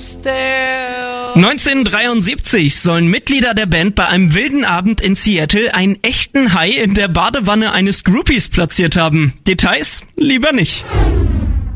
1973 sollen Mitglieder der Band bei einem wilden Abend in Seattle einen echten Hai in der Badewanne eines Groupies platziert haben. Details lieber nicht.